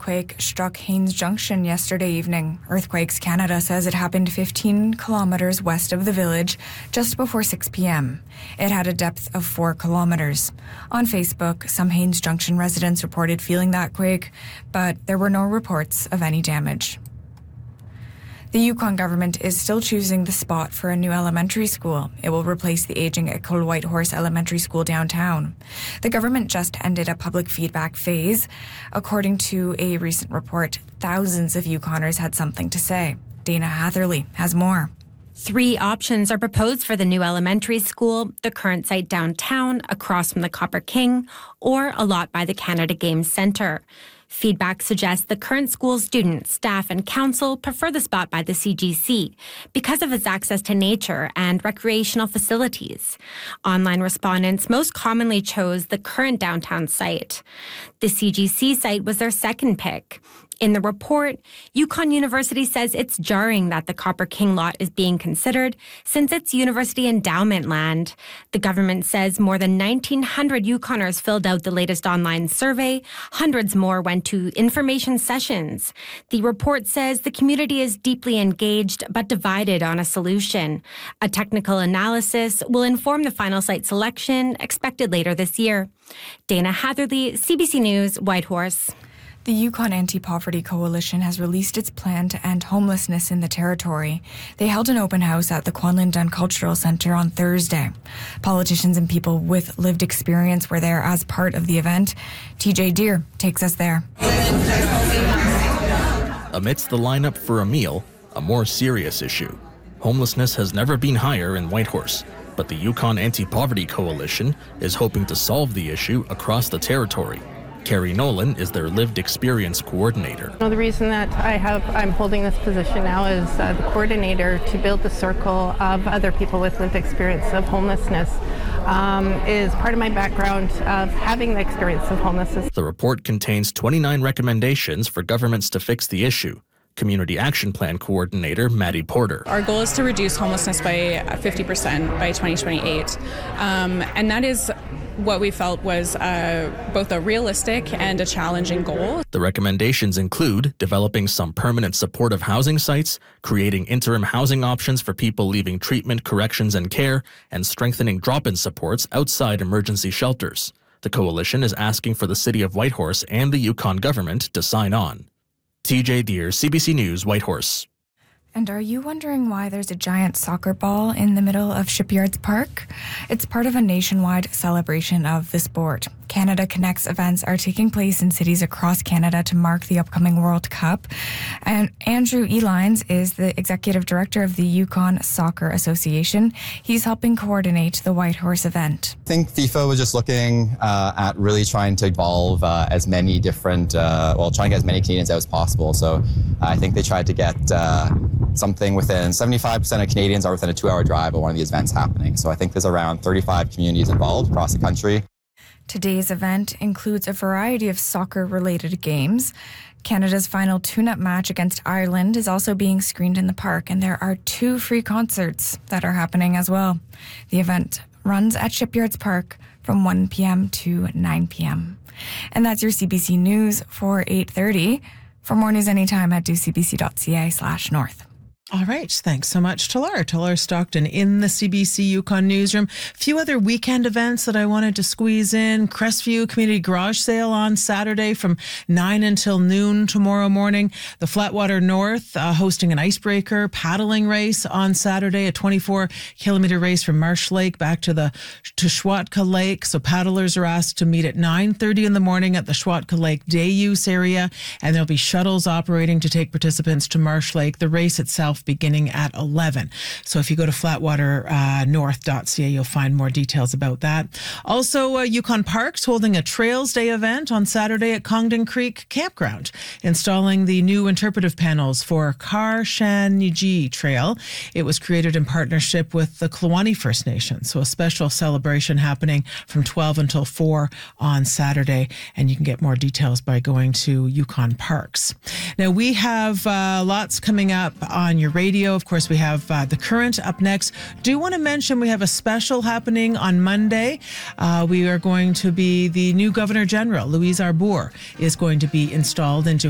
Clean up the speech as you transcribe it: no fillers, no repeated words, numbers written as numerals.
earthquake struck Haines Junction yesterday evening. Earthquakes Canada says it happened 15 kilometers west of the village just before 6 p.m. It had a depth of 4 kilometers. On Facebook, some Haines Junction residents reported feeling that quake, but there were no reports of any damage. The Yukon government is still choosing the spot for a new elementary school. It will replace the aging École Whitehorse Elementary School downtown. The government just ended a public feedback phase. According to a recent report, thousands of Yukoners had something to say. Dana Hatherley has more. 3 options are proposed for the new elementary school: the current site downtown, across from the Copper King, or a lot by the Canada Games Centre. Feedback suggests the current school's students, staff, and council prefer the spot by the CGC because of its access to nature and recreational facilities. Online respondents most commonly chose the current downtown site. The CGC site was their second pick. In the report, Yukon University says it's jarring that the Copper King lot is being considered since it's university endowment land. The government says more than 1,900 Yukoners filled out the latest online survey. Hundreds more went to information sessions. The report says the community is deeply engaged but divided on a solution. A technical analysis will inform the final site selection expected later this year. Dana Hatherley, CBC News, Whitehorse. The Yukon Anti-Poverty Coalition has released its plan to end homelessness in the territory. They held an open house at the Kwanlin Dunn Cultural Centre on Thursday. Politicians and people with lived experience were there as part of the event. TJ Deer takes us there. Amidst the lineup for a meal, a more serious issue. Homelessness has never been higher in Whitehorse, but the Yukon Anti-Poverty Coalition is hoping to solve the issue across the territory. Carrie Nolan is their lived experience coordinator. The reason that I'm holding this position now is the coordinator to build the circle of other people with lived experience of homelessness is part of my background of having the experience of homelessness. The report contains 29 recommendations for governments to fix the issue. Community Action Plan Coordinator Maddie Porter. Our goal is to reduce homelessness by 50% by 2028. And that is what we felt was both a realistic and a challenging goal. The recommendations include developing some permanent supportive housing sites, creating interim housing options for people leaving treatment, corrections, and care, and strengthening drop-in supports outside emergency shelters. The coalition is asking for the City of Whitehorse and the Yukon government to sign on. TJ Deer, CBC News, Whitehorse. And are you wondering why there's a giant soccer ball in the middle of Shipyards Park? It's part of a nationwide celebration of the sport. Canada Connects events are taking place in cities across Canada to mark the upcoming World Cup. And Andrew Elines is the executive director of the Yukon Soccer Association. He's helping coordinate the Whitehorse event. I think FIFA was just looking at really trying to involve as many different, trying to get as many Canadians out as possible. So I think they tried to get something within 75% of Canadians are within a 2-hour drive of one of these events happening. So I think there's around 35 communities involved across the country. Today's event includes a variety of soccer-related games. Canada's final tune-up match against Ireland is also being screened in the park, and there are 2 free concerts that are happening as well. The event runs at Shipyards Park from 1 p.m. to 9 p.m. And that's your CBC News for 8:30. For more news anytime, head to cbc.ca/north. All right. Thanks so much to Laura Stockton in the CBC Yukon newsroom. A few other weekend events that I wanted to squeeze in. Crestview Community Garage Sale on Saturday from 9 until noon tomorrow morning. The Flatwater North hosting an icebreaker paddling race on Saturday, a 24-kilometer race from Marsh Lake back to Schwatka Lake. So paddlers are asked to meet at 9:30 in the morning at the Schwatka Lake day use area, and there'll be shuttles operating to take participants to Marsh Lake. The race itself beginning at 11. So if you go to flatwaternorth.ca, you'll find more details about that. Also, Yukon Parks holding a Trails Day event on Saturday at Congdon Creek Campground, installing the new interpretive panels for Karshaniji Trail. It was created in partnership with the Kluwani First Nation. So a special celebration happening from 12 until 4 on Saturday. And you can get more details by going to Yukon Parks. Now, we have lots coming up on your radio. Of course, we have The Current up next. Do want to mention we have a special happening on Monday. We are going to be the new Governor General, Louise Arbour, is going to be installed into